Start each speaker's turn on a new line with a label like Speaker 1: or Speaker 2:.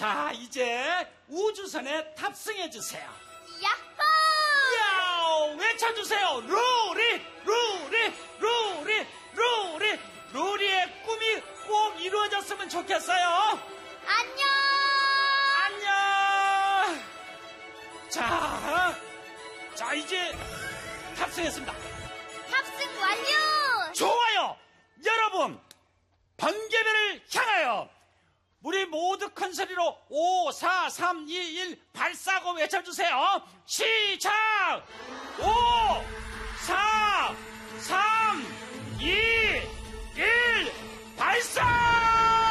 Speaker 1: 자, 이제 우주선에 탑승해주세요.
Speaker 2: 야호!
Speaker 1: 야우! 외쳐주세요. 루리, 루리, 루리, 루리. 루리의 꿈이 꼭 이루어졌으면 좋겠어요.
Speaker 2: 안녕!
Speaker 1: 안녕! 자, 이제 탑승했습니다.
Speaker 2: 탑승 완료!
Speaker 1: 좋아요! 여러분, 번개별을 향하여 우리 모두 큰 소리로 5, 4, 3, 2, 1 발사고 외쳐주세요. 시작! 5, 4, 3, 2, 1 발사!